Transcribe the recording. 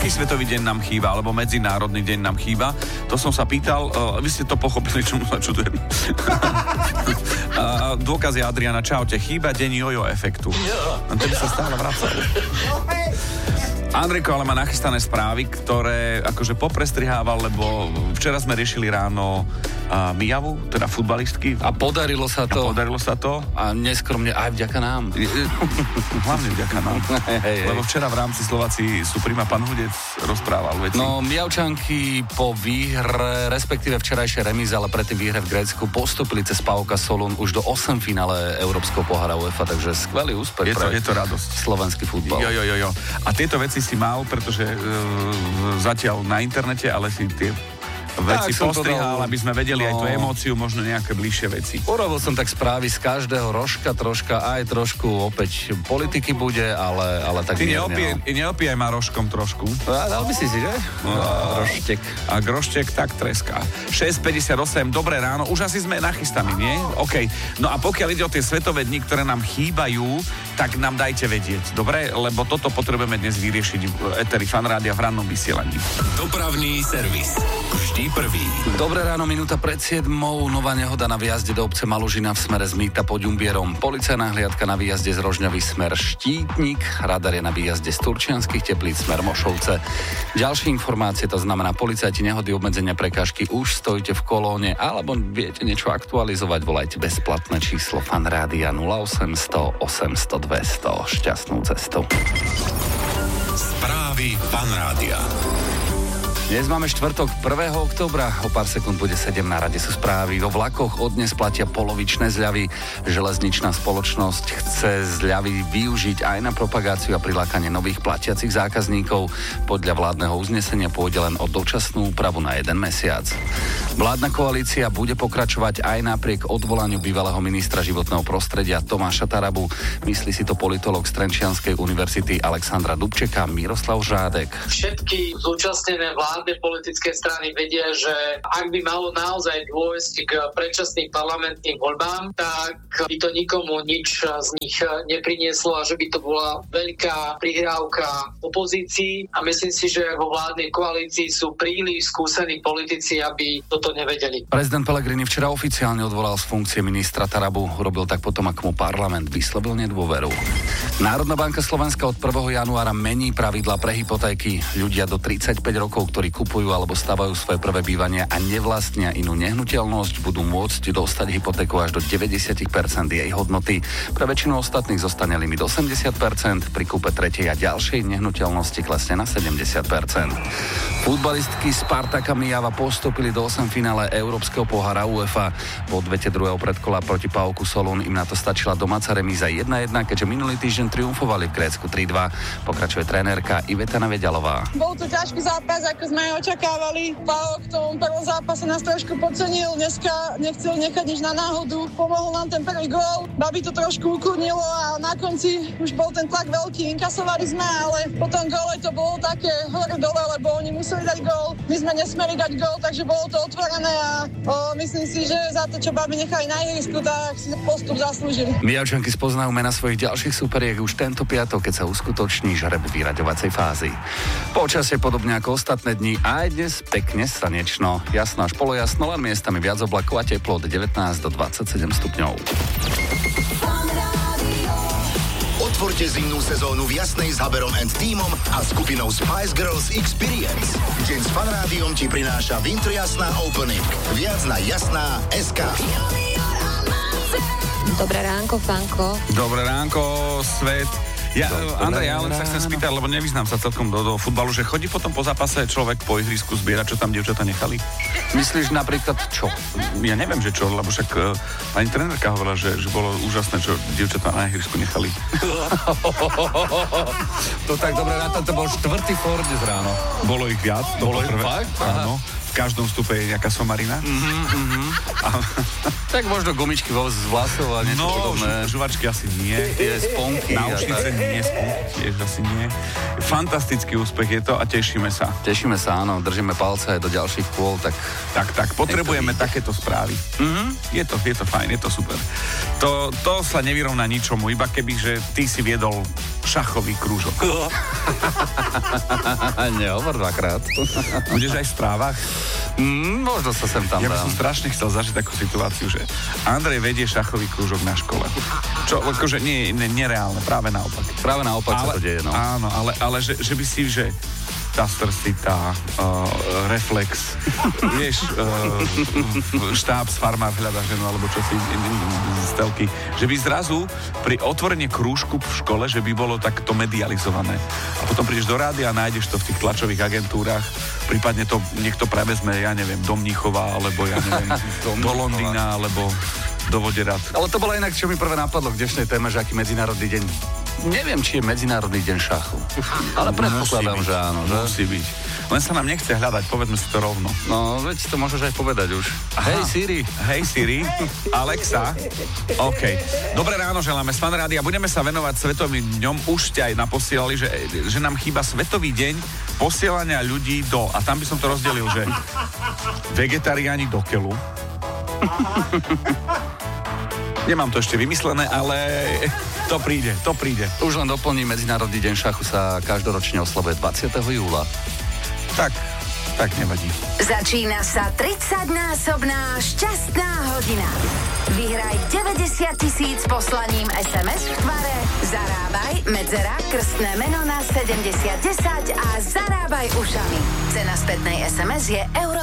Aký svetový deň nám chýba, alebo medzinárodný deň nám chýba? To som sa pýtal, vy ste to pochopili, čomu sa čudujem. Dôkaz je Adriana, čaute, chýba deň jojo efektu. To by sa stále vracal. Andrejko ale má nachystané správy, ktoré akože poprestrihával, lebo včera sme riešili ráno Mijavu, teda futbalistky. A podarilo sa to. A neskromne aj vďaka nám. Hlavne vďaka nám. Lebo včera v rámci Slováci Suprema pán Hudec rozprával veci. No, Mijavčanky po výhre, respektíve včerajšie remíze, ale predtým výhre v Grécku, postupili cez PAOK Solún už do 8 finále Európskeho pohára UEFA, takže skvelý úspech. Je to radosť. Slovenský futbal. Jo. A tieto veci si mal, pretože zatiaľ na internete, ale si tie veci postrihal, aby sme vedeli aj tú emóciu, možno nejaké bližšie veci. Urobil som tak správy z každého rožka, troška, aj trošku opäť politiky bude, ale tak ty neopíjaj ma rožkom trošku. Dal by si, že? Roštek. A groštek tak treská. 6:58, dobré ráno, už asi sme nachystaní, nie? OK. No a pokiaľ ide o tie svetové dni, ktoré nám chýbajú, tak nám dajte vedieť, dobre? Lebo toto potrebujeme dnes vyriešiť v éteri Fan Rádia v rannom vysielaní. Dopravný servis. Vždy prvý. Dobré ráno, minúta pred 7. Nová nehoda na výjazde do obce Malužina v smere z Mýta pod Ďumbierom. Policajná hliadka na výjazde z Rožňavy smer Štítnik. Radar je na výjazde z Turčianskych Teplíc smer Mošovce. Ďalšie informácie, to znamená policajti, nehody, obmedzenia, prekážky, už stojíte v kolóne, alebo viete niečo aktualizovať, volajte bezplatné číslo Fan Rádia 0800 800 200. Šťastnú cestu. Správy Fan Rádia. Dnes máme štvrtok 1. októbra, o pár sekúnd bude 7, na rade sú správy. Vo vlakoch od dnes platia polovičné zľavy. Železničná spoločnosť chce zľavy využiť aj na propagáciu a prilákanie nových platiacich zákazníkov. Podľa vládneho uznesenia pôjde len o dočasnú úpravu na 1 mesiac. Vládna koalícia bude pokračovať aj napriek odvolaniu bývalého ministra životného prostredia Tomáša Tarabu. Myslí si to politolog z Trenčianskej univerzity Alexandra Dubčeka Miroslav Žádek. Všetky zúčastnené vládne politické strany vedia, že ak by malo naozaj dôjsť k predčasným parlamentným voľbám, tak by to nikomu nič z nich neprinieslo a že by to bola veľká prihrávka opozícii, a myslím si, že vo vládnej koalícii sú príliš skúsení politici, aby toto nevedeli. Prezident Pellegrini včera oficiálne odvolal z funkcie ministra Tarabu. Robil tak potom, ako mu parlament vyslovil nedôveru. Národná banka Slovenska od 1. januára mení pravidlá pre hypotéky. Ľudia do 35 rokov, ktorí kupujú alebo stavajú svoje prvé bývanie a nevlastnia inú nehnuteľnosť, budú môcť dostať hypotéku až do 90% jej hodnoty. Pre väčšinu ostatných zostane limit 80%, pri kúpe tretej a ďalšej nehnuteľnosti klesne na 70%. Futbalistky Spartaka Mijava postúpili do 8 finále Európskeho pohára UEFA. Po odvete druhého predkola proti PAOK Solún im na to stačila domáca remíza 1-1, keďže minulý týždeň triumfovali v Grécku 3-2. Pokračuje trénerka Iveta Neveďalová. Bol to ťažký zápas, ako sme aj očakávali. PAOK v tom prvom zápase nás trošku podcenil, dneska nechcel nechať nič na náhodu. Pomohol nám ten prvý gól, babi to trošku ukludnilo a na konci už bol ten tlak veľký, inkasovali sme, ale po tom góle to bolo také hore-dole, lebo oni museli dať gól, my sme nesmeli dať gól, takže bolo to otvorené a myslím si, že za to, čo babi nechali na ihrisku, tak si postup zaslúžili. Mijavčanky spoznajú mena svojich ďalších superiek už tento piatok, keď sa uskutoční žreb vyraďovacej fázy. Počasie podobne ako ostatné dni, aj dnes pekne slnečno, jasno až polojasno, len miestami viac oblakov a teplo od 19 do 27 stupňov. Otvorte zimnú sezónu v Jasnej s Haberom and tímom a skupinou Spice Girls Experience. Deň s Fan Rádiom ti prináša Winter Jasná Opening. Viac na jasná.sk. Dobré ránko, Fanko. Dobré ránko, svet. Andrej, ja len sa chcem spýtať, lebo nevyznám sa celkom do futbalu, že chodí potom po zápase človek po ihrisku zbierať, čo tam dievčatá nechali? Myslíš napríklad čo? Ja neviem, že čo, lebo však pani trénerka hovorila, že bolo úžasné, čo dievčatá na ihrisku nechali. To tak dobre, na to bol 4. Ford dnes ráno. Bolo ich viac. Bolo ich fakt? Áno. V každom stupe je nejaká somarina. Tak možno gumičky z vlasov a niečo podobné. No, žuvačky asi nie. Tie sponky. Náušnice nie, sponky tiež asi nie. Fantastický úspech je to a tešíme sa. Tešíme sa, áno. Držíme palce aj do ďalších kôl, tak... Tak, potrebujeme takéto správy. Je to fajn, je to super. To sa nevyrovná ničomu, iba keby, že ty si viedol šachový krúžok. Nehovor dvakrát. Budeš aj v správach? Možno sa sem tam Ja by dám. som strašne chcel zažiť takú situáciu, že Andrej vedie šachový krúžok na škole. Čo akože nie je nereálne, práve naopak. Práve naopak sa to deje, no. Áno, ale že by si, že Taster Sita, Reflex, vieš, štáb z Farmár hľadá ženu, alebo čo si z telky, že by zrazu pri otvorení krúžku v škole, že by bolo takto medializované. A potom prídeš do rádia a nájdeš to v tých tlačových agentúrach, prípadne to niekto prevezme, ja neviem, do Mníchova, alebo ja neviem, do Londýna, alebo do Voderad. Ale to bolo inak, čo mi prvé napadlo k dnešnej téme, že aký medzinárodný deň. Neviem, či je medzinárodný deň šachu. Ale predpokladám, že áno. Že? Musí byť. Len sa nám nechce hľadať, povedzme si to rovno. No, veď to môžeš aj povedať už. Hej Siri. Hej Siri. Alexa. OK. Dobré ráno želáme z Fan Rádia. Budeme sa venovať Svetovým dňom. Už ste aj naposielali, že nám chýba Svetový deň posielania ľudí do... A tam by som to rozdelil, že vegetariáni do keľu. Nemám to ešte vymyslené, ale to príde. Už len doplním, Medzinárodný deň šachu sa každoročne oslavuje 20. júla. Tak nevadí. Začína sa 30-násobná šťastná hodina. Vyhraj 90 000 poslaním SMS v tvare Zarábaj, medzera, krstné meno na 7010 a zarábaj ušami. Cena spätnej SMS je euro